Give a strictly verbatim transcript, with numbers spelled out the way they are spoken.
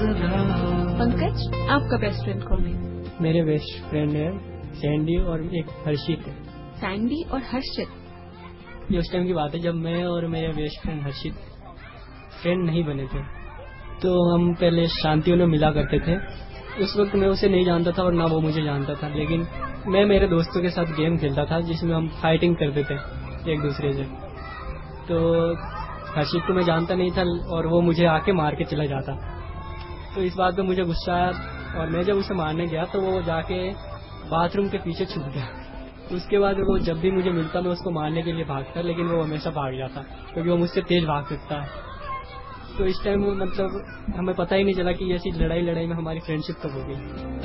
पंकज, आपका best friend कौन है? मेरे बेस्ट फ्रेंड है सैंडी और एक हर्षित है। सैंडी और हर्षित? ये उस टाइम की बात है जब मैं और मेरे बेस्ट फ्रेंड हर्षित फ्रेंड नहीं बने थे। तो हम पहले शांतियों में मिला करते थे। उस वक्त मैं उसे नहीं जानता था और ना वो मुझे जानता था, लेकिन मैं मेरे दोस्तों के साथ गेम खेलता था जिसमें हम फाइटिंग करते थे एक दूसरे से। तो हर्षित को मैं जानता नहीं था और वो मुझे आके मार के चला जाता। तो इस बात पे मुझे गुस्सा आया और मैं जब उसे मारने गया तो वो जाके बाथरूम के पीछे छुप गया। उसके बाद वो जब भी मुझे मिलता मैं उसको मारने के लिए भागता, लेकिन वो हमेशा भाग जाता क्योंकि वो मुझसे तेज भाग सकता है। तो इस टाइम मतलब हमें पता ही नहीं चला कि ऐसी लड़ाई लड़ाई में हमारी फ्रेंडशिप कब हो गई।